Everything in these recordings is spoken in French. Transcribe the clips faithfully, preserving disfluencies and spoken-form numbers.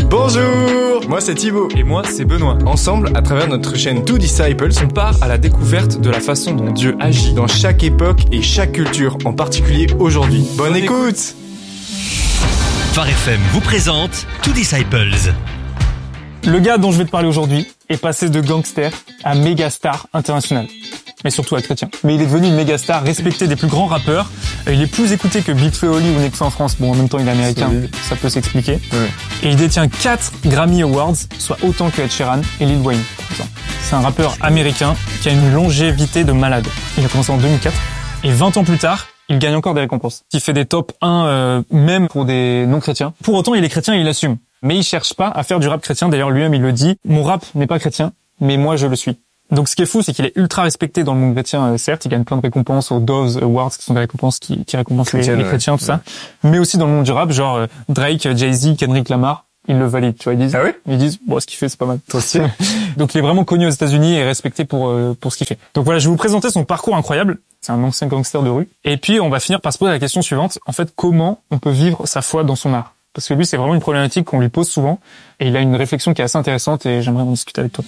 Bonjour, moi c'est Thibaut. Et moi c'est Benoît. Ensemble, à travers notre chaîne Two Disciples, on part à la découverte de la façon dont Dieu agit dans chaque époque et chaque culture, en particulier aujourd'hui. Bonne, Bonne écoute, écoute. Phare F M vous présente Two Disciples. Le gars dont je vais te parler aujourd'hui est passé de gangster à méga star international. Mais surtout à chrétien. Mais il est devenu une méga star respectée des plus grands rappeurs. Il est plus écouté que Big Flo et Oli ou Nekfeu en France. Bon, en même temps, il est américain, ça peut s'expliquer. Ouais. Et il détient quatre Grammy Awards, soit autant que Ed Sheeran et Lil Wayne. C'est un rappeur américain qui a une longévité de malade. Il a commencé en deux mille quatre et vingt ans plus tard, il gagne encore des récompenses. Il fait des top un, euh, même pour des non-chrétiens. Pour autant, il est chrétien et il l'assume. Mais il cherche pas à faire du rap chrétien. D'ailleurs, lui-même, il le dit. Mon rap n'est pas chrétien, mais moi, je le suis. Donc, ce qui est fou, c'est qu'il est ultra respecté dans le monde chrétien, euh, certes. Il gagne plein de récompenses aux Doves Awards, qui sont des récompenses qui, qui récompensent les, les chrétiens, tout ouais. ça. Mais aussi dans le monde du rap, genre, euh, Drake, Jay-Z, Kendrick Lamar, ils le valident, tu vois. Ils disent, ah oui? Ils disent, bon, ce qu'il fait, c'est pas mal. Donc, il est vraiment connu aux États-Unis et respecté pour, euh, pour ce qu'il fait. Donc voilà, je vais vous présenter son parcours incroyable. C'est un ancien gangster de rue. Et puis, on va finir par se poser la question suivante. En fait, comment on peut vivre sa foi dans son art? Parce que lui, c'est vraiment une problématique qu'on lui pose souvent. Et il a une réflexion qui est assez intéressante et j'aimerais en discuter avec toi.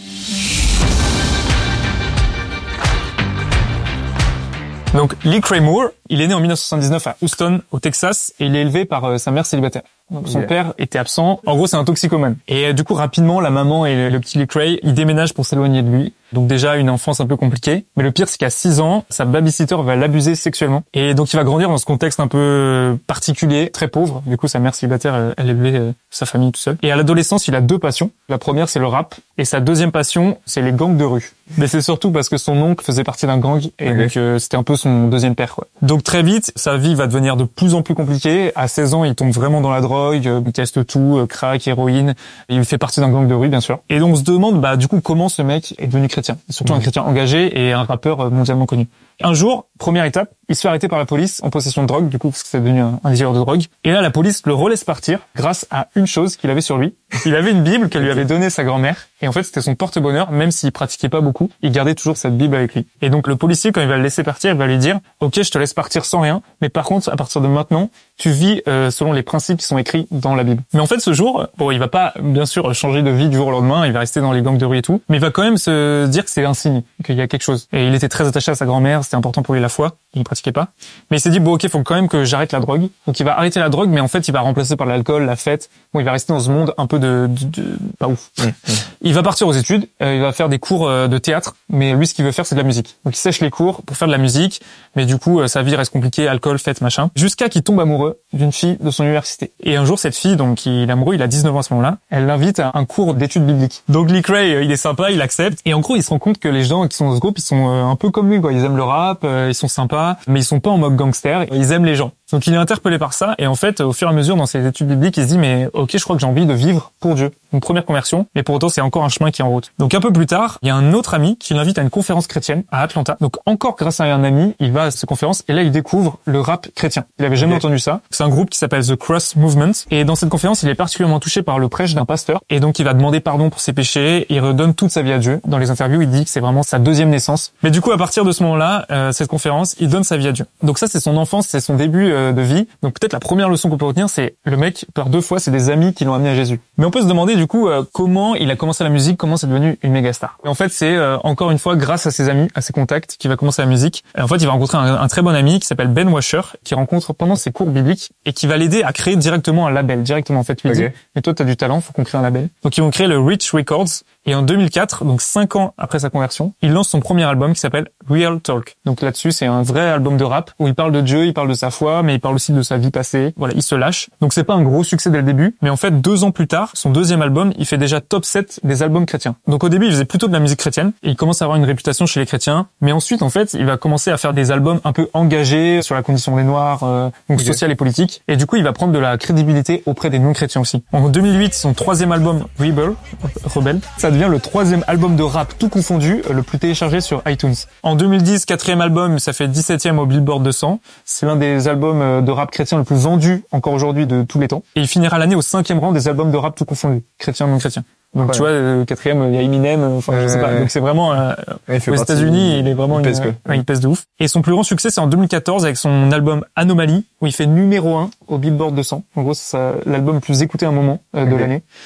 Donc, Lecrae Moore, il est né en dix-neuf cent soixante-dix-neuf à Houston, au Texas, et il est élevé par euh, sa mère célibataire. Donc, son yeah. père était absent. En gros, c'est un toxicomane. Et euh, du coup, rapidement, la maman et le, le petit Lecrae, ils déménagent pour s'éloigner de lui. Donc déjà, une enfance un peu compliquée. Mais le pire, c'est qu'à six ans, sa babysitter va l'abuser sexuellement. Et donc, il va grandir dans ce contexte un peu particulier, très pauvre. Du coup, sa mère célibataire, elle, elle élevait euh, sa famille tout seul. Et à l'adolescence, il a deux passions. La première, c'est le rap. Et sa deuxième passion, c'est les gangs de rue. Mais c'est surtout parce que son oncle faisait partie d'un gang. Et okay. donc, euh, c'était un peu son deuxième père, quoi. Donc, très vite, sa vie va devenir de plus en plus compliquée. À seize ans, il tombe vraiment dans la drogue. Euh, il teste tout, euh, crack, héroïne. Il fait partie d'un gang de rue, bien sûr. Et donc, on se demande, bah, du coup, comment ce mec est devenu chrétien. Et surtout mmh. un chrétien engagé et un rappeur mondialement connu. Un jour, première étape, il se fait arrêter par la police en possession de drogue, du coup, parce que c'est devenu un, un dealer de drogue. Et là, la police le relaisse partir grâce à une chose qu'il avait sur lui. Il avait une Bible qu'elle lui avait donnée sa grand-mère. Et en fait, c'était son porte-bonheur, même s'il pratiquait pas beaucoup. Il gardait toujours cette Bible avec lui. Et donc, le policier, quand il va le laisser partir, il va lui dire, OK, je te laisse partir sans rien. Mais par contre, à partir de maintenant, tu vis euh, selon les principes qui sont écrits dans la Bible. Mais en fait, ce jour, bon, il va pas, bien sûr, changer de vie du jour au lendemain. Il va rester dans les gangs de rue et tout. Mais il va quand même se dire que c'est un signe, qu'il y a quelque chose. Et il était très attaché à sa grand-mère. C'était important pour lui la foi. Il ne pratiquait pas. Mais il s'est dit, bon, OK, faut quand même que j'arrête la drogue. Donc, il va arrêter la drogue, mais en fait, il va remplacer par l'alcool, la fête. Bon, il va rester dans ce monde un peu de, de, de pas ouf. Mmh, mmh. Il va partir aux études. Euh, il va faire des cours euh, de théâtre. Mais lui, ce qu'il veut faire, c'est de la musique. Donc, il sèche les cours pour faire de la musique. Mais du coup, euh, sa vie reste compliquée. Alcool, fête, machin. Jusqu'à qu'il tombe amoureux d'une fille de son université. Et un jour, cette fille, donc, il est amoureux, il a dix-neuf ans à ce moment-là. Elle l'invite à un cours d'études bibliques. Donc, Lecrae, euh, il est sympa, il accepte. Et en gros, il se rend compte que les gens qui sont dans ce groupe, ils sont euh, un peu comme lui, quoi. Ils aiment le rap, euh, ils sont sympas, mais ils sont pas en mode gangster. Ils aiment les gens. Donc il est interpellé par ça et en fait au fur et à mesure dans ses études bibliques il se dit mais ok je crois que j'ai envie de vivre pour Dieu. Une première conversion mais pour autant c'est encore un chemin qui est en route. Donc un peu plus tard il y a un autre ami qui l'invite à une conférence chrétienne à Atlanta. Donc encore grâce à un ami il va à cette conférence et là il découvre le rap chrétien. Il avait jamais okay. entendu ça. C'est un groupe qui s'appelle The Cross Movement et dans cette conférence il est particulièrement touché par le prêche d'un pasteur et donc il va demander pardon pour ses péchés. Il redonne toute sa vie à Dieu. Dans les interviews il dit que c'est vraiment sa deuxième naissance. Mais du coup à partir de ce moment-là euh, cette conférence il donne sa vie à Dieu. Donc ça c'est son enfance, c'est son début euh, de vie. Donc peut-être la première leçon qu'on peut retenir, c'est le mec, par deux fois, c'est des amis qui l'ont amené à Jésus. Mais on peut se demander du coup euh, comment il a commencé la musique, comment c'est devenu une méga star. Et en fait, c'est euh, encore une fois grâce à ses amis, à ses contacts, qu'il va commencer la musique. Et en fait, il va rencontrer un, un très bon ami qui s'appelle Ben Washer, qui rencontre pendant ses cours bibliques et qui va l'aider à créer directement un label. Directement, en fait, lui okay. dit, mais toi, t'as du talent, faut qu'on crée un label. Donc ils vont créer le Rich Records. Et en deux mille quatre, donc cinq ans après sa conversion, il lance son premier album qui s'appelle Real Talk. Donc là-dessus, c'est un vrai album de rap où il parle de Dieu, il parle de sa foi, mais il parle aussi de sa vie passée. Voilà, il se lâche. Donc c'est pas un gros succès dès le début, mais en fait, deux ans plus tard, son deuxième album, il fait déjà top sept des albums chrétiens. Donc au début, il faisait plutôt de la musique chrétienne et il commence à avoir une réputation chez les chrétiens. Mais ensuite, en fait, il va commencer à faire des albums un peu engagés sur la condition des Noirs, euh, donc okay. sociale et politique. Et du coup, il va prendre de la crédibilité auprès des non-chrétiens aussi. En deux mille huit, son troisième album, Rebel, Rebelle, ça devient le troisième album de rap tout confondu, le plus téléchargé sur iTunes. En deux mille dix, quatrième album, ça fait dix-septième au Billboard deux cents. C'est l'un des albums de rap chrétien le plus vendu encore aujourd'hui de tous les temps. Et il finira l'année au cinquième rang des albums de rap tout confondus, chrétien non chrétien. Donc ouais. tu vois, le quatrième, il y a Eminem, enfin euh, je sais pas. Donc c'est vraiment euh, ouais, aux États-Unis, il est vraiment il pèse, une, ouais, il pèse de ouf. Et son plus grand succès, c'est en deux mille quatorze avec son album Anomaly, où il fait numéro un au Billboard deux cents. En gros, c'est ça, l'album le plus écouté à un moment euh, de okay. l'année.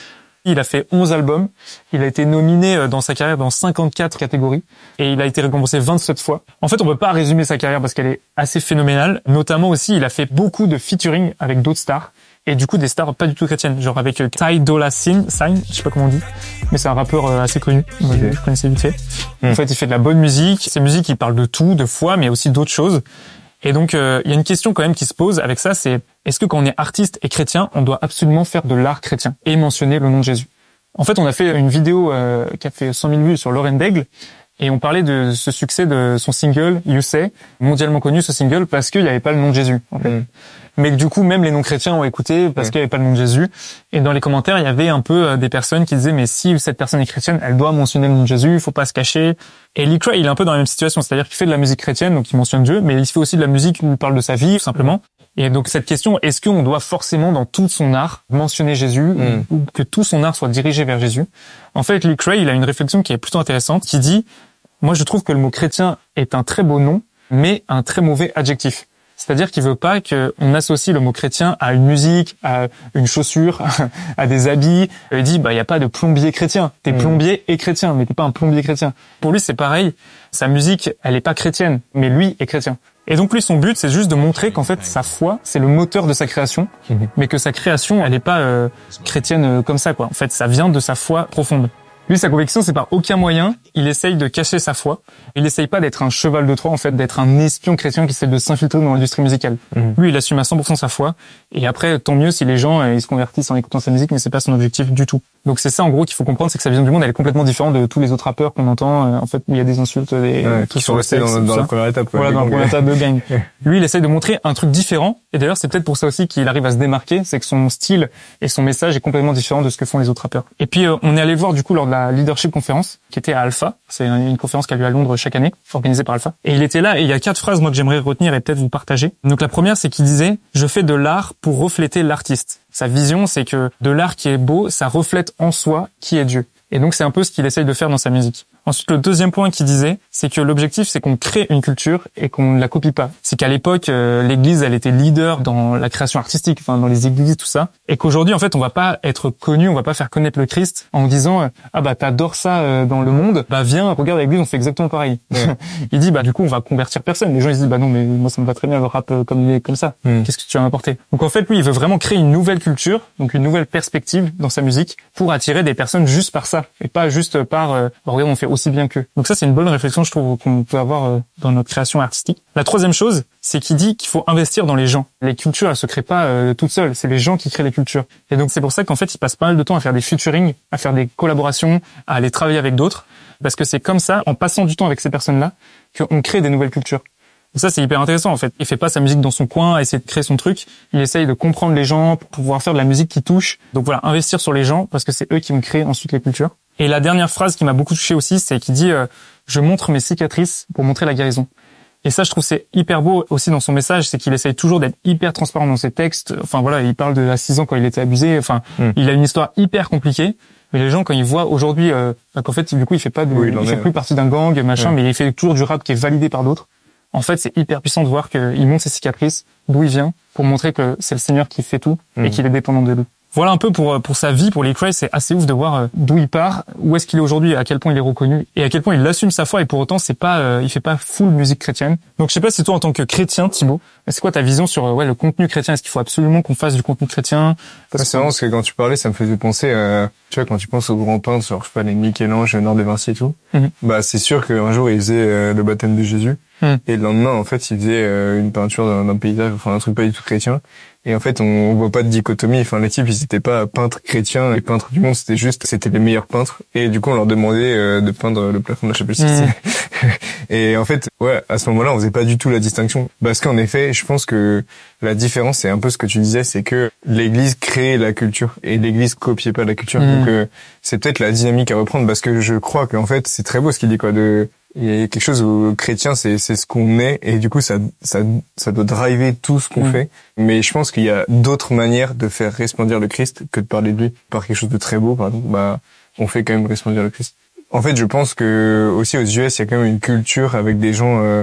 Il a fait onze albums. Il a été nominé dans sa carrière dans cinquante-quatre catégories et il a été récompensé vingt-sept fois. En fait, on peut pas résumer sa carrière parce qu'elle est assez phénoménale. Notamment aussi, il a fait beaucoup de featuring avec d'autres stars. Et du coup, des stars pas du tout chrétiennes. Genre avec Ty Dolla Sign, Sign, je sais pas comment on dit. Mais c'est un rappeur assez connu. Moi, okay. Je connaissais vite fait. Mm. En fait, il fait de la bonne musique. Ses musiques, il parle de tout, de foi, mais aussi d'autres choses. Et donc, euh, il y a une question quand même qui se pose avec ça, c'est est-ce que quand on est artiste et chrétien, on doit absolument faire de l'art chrétien et mentionner le nom de Jésus? En fait, on a fait une vidéo euh, qui a fait cent mille vues sur Lauren Daigle et on parlait de ce succès de son single You Say, mondialement connu ce single parce qu'il n'y avait pas le nom de Jésus. En fait. Mm. Mais que du coup, même les non-chrétiens ont écouté parce mm. qu'il n'y avait pas le nom de Jésus. Et dans les commentaires, il y avait un peu euh, des personnes qui disaient mais si cette personne est chrétienne, elle doit mentionner le nom de Jésus, il faut pas se cacher. Et Lecrae, il est un peu dans la même situation, c'est-à-dire qu'il fait de la musique chrétienne, donc il mentionne Dieu, mais il fait aussi de la musique où il parle de sa vie, tout simplement. Et donc cette question, est-ce qu'on doit forcément dans tout son art mentionner Jésus mm. ou que tout son art soit dirigé vers Jésus? En fait, Lecrae, il a une réflexion qui est plutôt intéressante, qui dit moi je trouve que le mot chrétien est un très beau nom, mais un très mauvais adjectif. C'est-à-dire qu'il veut pas qu'on associe le mot chrétien à une musique, à une chaussure, à des habits. Il dit, bah, il y a pas de plombier chrétien. T'es mmh. plombier et chrétien, mais t'es pas un plombier chrétien. Pour lui, c'est pareil. Sa musique, elle est pas chrétienne, mais lui est chrétien. Et donc lui, son but, c'est juste de montrer qu'en fait, sa foi, c'est le moteur de sa création, mmh. mais que sa création, elle est pas euh, chrétienne euh, comme ça, quoi. En fait, ça vient de sa foi profonde. Lui, sa conviction, c'est par aucun moyen, il essaye de cacher sa foi. Il essaye pas d'être un cheval de Troie, en fait, d'être un espion chrétien qui essaie de s'infiltrer dans l'industrie musicale. Mmh. Lui, il assume à cent pour cent sa foi. Et après, tant mieux si les gens, euh, ils se convertissent en écoutant sa musique, mais c'est pas son objectif du tout. Donc c'est ça, en gros, qu'il faut comprendre, c'est que sa vision du monde, elle est complètement différente de tous les autres rappeurs qu'on entend, euh, en fait, où il y a des insultes, des, ouais, qui sont restés dans, dans la première étape. Voilà, dans la première étape de gang. Lui, il essaye de montrer un truc différent. Et d'ailleurs, c'est peut-être pour ça aussi qu'il arrive à se démarquer, c'est que son style et son message est complètement différent de ce que font les autres rappeurs. Et puis, euh, on est allé voir, du coup, lors de la Leadership Conference, qui était à Alpha. C'est une conférence qui a lieu à Londres chaque année, organisée par Alpha. Et il était là, et il y a quatre phrases, moi, que j'aimerais retenir et peut-être vous partager. Donc la première, c'est qu'il disait, je fais de l'art pour refléter l'artiste. Sa vision, c'est que de l'art qui est beau, ça reflète en soi qui est Dieu. Et donc, c'est un peu ce qu'il essaye de faire dans sa musique. Ensuite, le deuxième point qu'il disait, c'est que l'objectif, c'est qu'on crée une culture et qu'on ne la copie pas. C'est qu'à l'époque, euh, l'Église, elle était leader dans la création artistique, enfin dans les églises, tout ça, et qu'aujourd'hui, en fait, on va pas être connu, on va pas faire connaître le Christ en disant euh, ah bah t'adores ça euh, dans le monde, bah viens, regarde l'Église, on fait exactement pareil. Ouais. Il dit bah du coup, on va convertir personne. Les gens ils disent bah non, mais moi ça me va très bien le rap euh, comme comme ça. Mm. Qu'est-ce que tu vas m'apporter? Donc en fait, lui, il veut vraiment créer une nouvelle culture, donc une nouvelle perspective dans sa musique pour attirer des personnes juste par ça et pas juste par euh, bah, regarde, on fait aussi bien qu'eux. Donc ça, c'est une bonne réflexion, je trouve, qu'on peut avoir dans notre création artistique. La troisième chose, c'est qu'il dit qu'il faut investir dans les gens. Les cultures, elles se créent pas euh, toutes seules. C'est les gens qui créent les cultures. Et donc, c'est pour ça qu'en fait, il passe pas mal de temps à faire des featuring, à faire des collaborations, à aller travailler avec d'autres. Parce que c'est comme ça, en passant du temps avec ces personnes-là, qu'on crée des nouvelles cultures. Et ça, c'est hyper intéressant, en fait. Il fait pas sa musique dans son coin, à essayer de créer son truc. Il essaye de comprendre les gens pour pouvoir faire de la musique qui touche. Donc voilà, investir sur les gens, parce que c'est eux qui vont créer ensuite les cultures. Et la dernière phrase qui m'a beaucoup touché aussi, c'est qu'il dit euh, « Je montre mes cicatrices pour montrer la guérison ». Et ça, je trouve c'est hyper beau aussi dans son message, c'est qu'il essaye toujours d'être hyper transparent dans ses textes. Enfin voilà, il parle de à six ans quand il était abusé. Enfin, mm. il a une histoire hyper compliquée. Mais les gens, quand ils voient aujourd'hui euh, qu'en fait, du coup, il fait pas de, oui, il, il fait est, plus ouais. partie d'un gang, machin, ouais. mais il fait toujours du rap qui est validé par d'autres. En fait, c'est hyper puissant de voir qu'il montre ses cicatrices, d'où il vient, pour montrer que c'est le Seigneur qui fait tout mm. et qu'il est dépendant de lui. Voilà un peu pour pour sa vie, pour Lecrae, c'est assez ouf de voir d'où il part, où est-ce qu'il est aujourd'hui, à quel point il est reconnu et à quel point il assume sa foi et pour autant c'est pas euh, il fait pas full musique chrétienne. Donc je sais pas si toi en tant que chrétien Thibaut, c'est quoi ta vision sur ouais le contenu chrétien? Est-ce qu'il faut absolument qu'on fasse du contenu chrétien? Parce c'est marrant parce que quand tu parlais, ça me faisait penser euh, tu vois quand tu penses aux grands peintres, genre je sais pas les Michel-Ange, Léonard de Vinci et tout. Mm-hmm. Bah c'est sûr qu'un jour il faisait euh, le baptême de Jésus mm. et le lendemain en fait il faisait euh, une peinture d'un, d'un paysage, enfin un truc pas du tout chrétien. Et en fait, on, on voit pas de dichotomie. Enfin, les types, ils étaient pas peintres chrétiens et peintres du monde. C'était juste, c'était les meilleurs peintres. Et du coup, on leur demandait euh, de peindre le plafond de la chapelle Sixtine. Mmh. Et en fait, ouais, à ce moment-là, on faisait pas du tout la distinction. Parce qu'en effet, je pense que la différence, c'est un peu ce que tu disais, c'est que l'Église créait la culture et l'Église copiait pas la culture. Mmh. Donc, euh, c'est peut-être la dynamique à reprendre parce que je crois qu'en fait, c'est très beau ce qu'il dit, quoi, de il y a quelque chose où chrétien c'est c'est ce qu'on est et du coup ça ça ça doit driver tout ce qu'on mmh. fait, mais je pense qu'il y a d'autres manières de faire resplendir le Christ que de parler de lui par quelque chose de très beau. Par exemple, bah on fait quand même resplendir le Christ. En fait, je pense que aussi aux U S il y a quand même une culture avec des gens euh,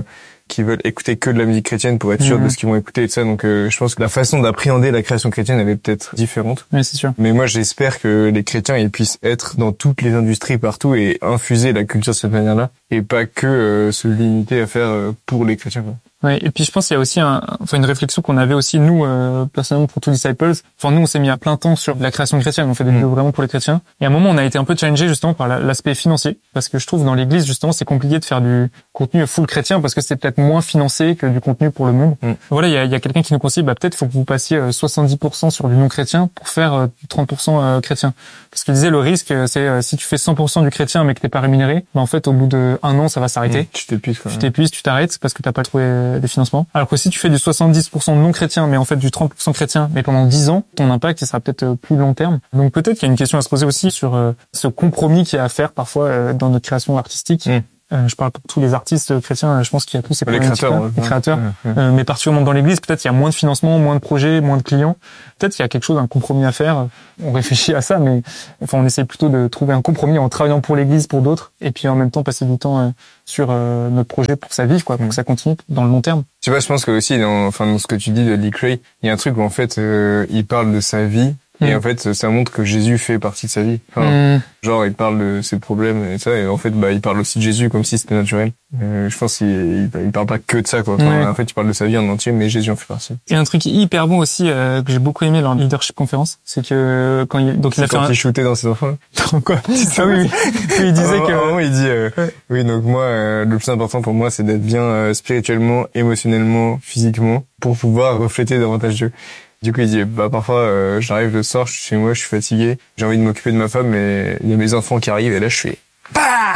qui veulent écouter que de la musique chrétienne pour être sûr mmh. de ce qu'ils vont écouter et tout ça. Donc euh, je pense que la façon d'appréhender la création chrétienne elle est peut-être différente. Oui, c'est sûr. Mais moi j'espère que les chrétiens ils puissent être dans toutes les industries partout et infuser la culture de cette manière-là et pas que euh, se limiter à faire euh, pour les chrétiens quoi. Ouais, et puis je pense qu'il y a aussi un, enfin une réflexion qu'on avait aussi nous euh, personnellement pour Two Disciples. Enfin nous on s'est mis à plein temps sur la création chrétienne, on fait des mmh. vidéos vraiment pour les chrétiens. Et à un moment on a été un peu challengé justement par la, l'aspect financier parce que je trouve dans l'église justement c'est compliqué de faire du contenu full chrétien parce que c'est peut-être moins financé que du contenu pour le monde. Mmh. Voilà, il y a, il y a quelqu'un qui nous conseille bah peut-être faut que vous passiez soixante-dix pour cent sur du non chrétien pour faire trente pour cent chrétien. Parce qu'il disait le risque c'est si tu fais cent pour cent du chrétien mais que t'es pas rémunéré, bah en fait au bout de un an ça va s'arrêter. Mmh. Tu t'épuises quoi. Tu t'épuises, tu t'arrêtes parce que t'as pas trouvé des financements. Alors que si tu fais du soixante-dix pour cent non chrétien, mais en fait du trente pour cent chrétien, mais pendant dix ans, ton impact il sera peut-être plus long terme. Donc peut-être qu'il y a une question à se poser aussi sur euh, ce compromis qu'il y a à faire parfois euh, dans notre création artistique. Mmh. Euh, je parle pour tous les artistes chrétiens, je pense qu'il y a tous ces les créateurs, ouais, les créateurs. Ouais, ouais. Euh, mais particulièrement dans l'église, peut-être il y a moins de financement, moins de projets, moins de clients. Peut-être qu'il y a quelque chose, un compromis à faire. On réfléchit à ça, mais enfin on essaie plutôt de trouver un compromis en travaillant pour l'église, pour d'autres, et puis en même temps passer du temps euh, sur euh, notre projet pour que ça vive, quoi, pour mmh. que ça continue dans le long terme. Tu vois, je pense que aussi dans, enfin dans ce que tu dis de Lee Cray, il y a un truc où en fait euh, il parle de sa vie. Et mmh. en fait, ça montre que Jésus fait partie de sa vie. Enfin, mmh. Genre, il parle de ses problèmes et ça, et en fait, bah, il parle aussi de Jésus comme si c'était naturel. Euh, je pense qu'il il, il parle pas que de ça, quoi. Enfin, mmh. En fait, il parle de sa vie en entier, mais Jésus en fait partie. Et un truc hyper bon aussi euh, que j'ai beaucoup aimé lors de leadership conférence, c'est que quand il donc c'est il a fait quand un... il shootait dans ses enfants. Quoi Ah oui, oui. Il disait que. À un moment, il dit, euh, ouais. oui, donc moi, euh, le plus important pour moi, c'est d'être bien euh, spirituellement, émotionnellement, physiquement, pour pouvoir refléter davantage Dieu. Du coup, il dit, bah, parfois, euh, j'arrive le soir, je suis chez moi, je suis fatigué, j'ai envie de m'occuper de ma femme, mais il y a mes enfants qui arrivent, et là, je suis, bah!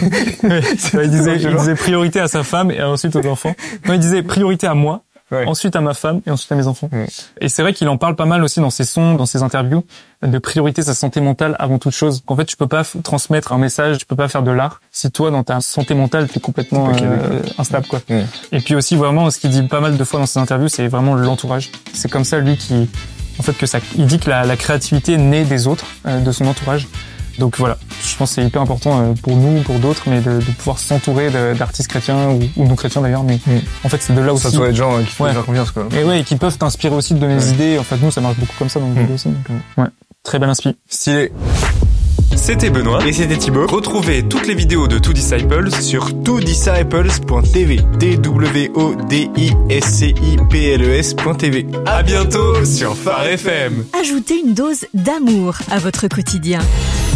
il disait, il disait priorité à sa femme et ensuite aux enfants. Non, il disait priorité à moi. Ouais. Ensuite à ma femme et ensuite à mes enfants. Ouais. Et c'est vrai qu'il en parle pas mal aussi dans ses sons, dans ses interviews, de priorité sa santé mentale avant toute chose. Qu'en fait, tu peux pas f- transmettre un message, tu peux pas faire de l'art si toi, dans ta santé mentale, t'es complètement okay, euh, instable, quoi. Ouais. Et puis aussi, vraiment, ce qu'il dit pas mal de fois dans ses interviews, c'est vraiment l'entourage. C'est comme ça, lui, qui, en fait, que ça, il dit que la, la créativité naît des autres, euh, de son entourage. Donc voilà, je pense que c'est hyper important pour nous, pour d'autres, mais de, de pouvoir s'entourer de, d'artistes chrétiens ou, ou non chrétiens d'ailleurs. Mais mmh. en fait, c'est de là aussi. S'entourer de gens qui font ouais. confiance, quoi. Et ouais, et qui peuvent t'inspirer aussi de donner des ouais. idées. En fait, nous, ça marche beaucoup comme ça dans le vidéo mmh. aussi. Donc, ouais, très belle inspi. Stylé. C'était Benoît et c'était Thibaut. Retrouvez toutes les vidéos de Two Disciples sur two disciples point t v. D W O D I S C I P L E S point t v. À bientôt sur Phare F M. Ajoutez une dose d'amour à votre quotidien.